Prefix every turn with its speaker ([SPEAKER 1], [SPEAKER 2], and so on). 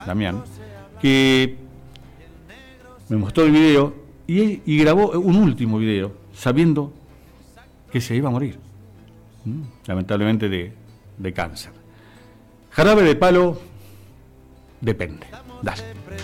[SPEAKER 1] Damián, que me mostró el video y grabó un último video sabiendo que se iba a morir, lamentablemente de cáncer. Jarabe de Palo, depende. Dale.